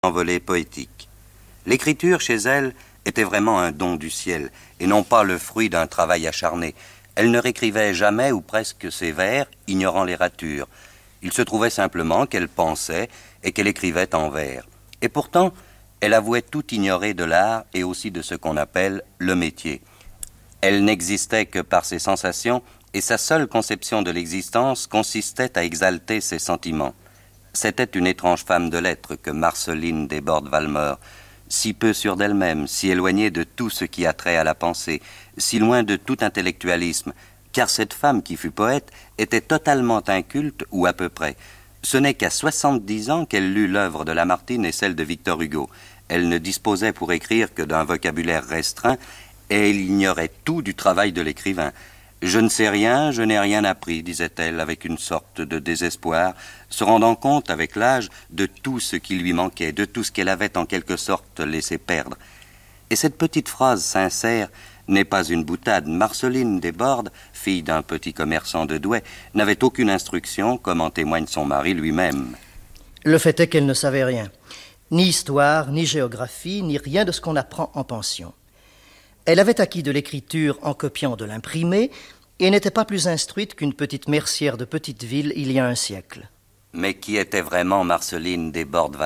envolée poétique. L'écriture, chez elle, était vraiment un don du ciel, et non pas le fruit d'un travail acharné. Elle ne réécrivait jamais ou presque ses vers, ignorant les ratures. Il se trouvait simplement qu'elle pensait et qu'elle écrivait en vers. Et pourtant, elle avouait tout ignorer de l'art et aussi de ce qu'on appelle le métier. Elle n'existait que par ses sensations, et sa seule conception de l'existence consistait à exalter ses sentiments. C'était une étrange femme de lettres que Marceline Desbordes-Valmore, si peu sûre d'elle-même, si éloignée de tout ce qui a trait à la pensée, si loin de tout intellectualisme, car cette femme qui fut poète était totalement inculte, ou à peu près. Ce n'est qu'à 70 ans qu'elle lut l'œuvre de Lamartine et celle de Victor Hugo. Elle ne disposait pour écrire que d'un vocabulaire restreint, et elle ignorait tout du travail de l'écrivain. « Je ne sais rien, je n'ai rien appris », disait-elle avec une sorte de désespoir, se rendant compte avec l'âge de tout ce qui lui manquait, de tout ce qu'elle avait en quelque sorte laissé perdre. Et cette petite phrase sincère n'est pas une boutade. Marceline Desbordes, fille d'un petit commerçant de Douai, n'avait aucune instruction, comme en témoigne son mari lui-même. Le fait est qu'elle ne savait rien. Ni histoire, ni géographie, ni rien de ce qu'on apprend en pension. Elle avait acquis de l'écriture en copiant de l'imprimé et n'était pas plus instruite qu'une petite mercière de petite ville il y a un siècle. Mais qui était vraiment Marceline Desbordes-Valmore ?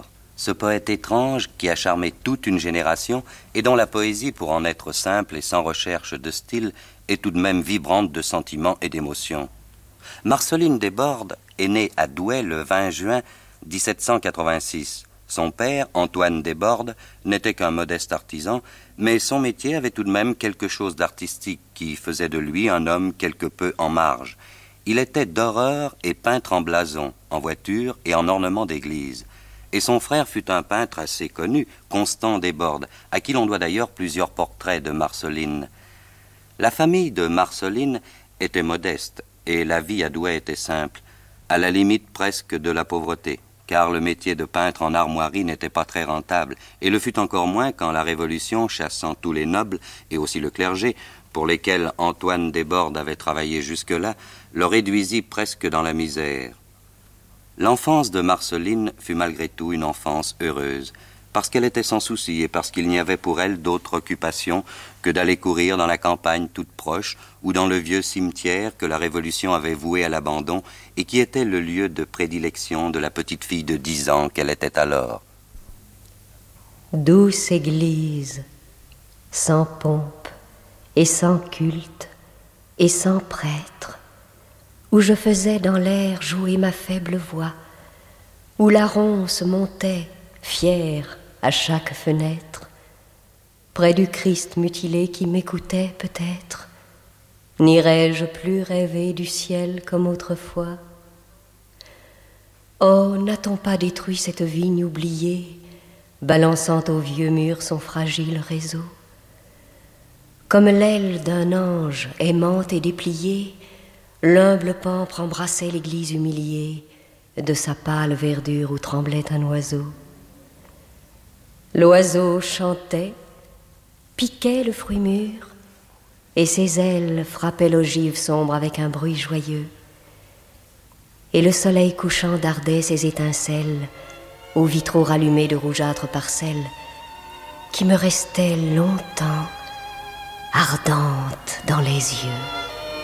Ce poète étrange qui a charmé toute une génération et dont la poésie, pour en être simple et sans recherche de style, est tout de même vibrante de sentiments et d'émotions. Marceline Desbordes est née à Douai le 20 juin 1786. Son père, Antoine Desbordes, n'était qu'un modeste artisan, mais son métier avait tout de même quelque chose d'artistique qui faisait de lui un homme quelque peu en marge. Il était doreur et peintre en blason, en voiture et en ornement d'église. Et son frère fut un peintre assez connu, Constant Desbordes, à qui l'on doit d'ailleurs plusieurs portraits de Marceline. La famille de Marceline était modeste, et la vie à Douai était simple, à la limite presque de la pauvreté, car le métier de peintre en armoirie n'était pas très rentable, et le fut encore moins quand la Révolution, chassant tous les nobles, et aussi le clergé, pour lesquels Antoine Desbordes avait travaillé jusque-là, le réduisit presque dans la misère. L'enfance de Marceline fut malgré tout une enfance heureuse, parce qu'elle était sans souci et parce qu'il n'y avait pour elle d'autre occupation que d'aller courir dans la campagne toute proche ou dans le vieux cimetière que la Révolution avait voué à l'abandon et qui était le lieu de prédilection de la petite fille de 10 ans qu'elle était alors. Douce église, sans pompe et sans culte et sans prêtre, où je faisais dans l'air jouer ma faible voix, où la ronce montait, fière, à chaque fenêtre, près du Christ mutilé qui m'écoutait peut-être, n'irais-je plus rêver du ciel comme autrefois? Oh, n'a-t-on pas détruit cette vigne oubliée, balançant au vieux mur son fragile réseau? Comme l'aile d'un ange aimante et dépliée, l'humble pampre embrassait l'église humiliée de sa pâle verdure où tremblait un oiseau. L'oiseau chantait, piquait le fruit mûr, et ses ailes frappaient l'ogive sombre avec un bruit joyeux. Et le soleil couchant dardait ses étincelles aux vitraux rallumés de rougeâtres parcelles qui me restaient longtemps ardentes dans les yeux.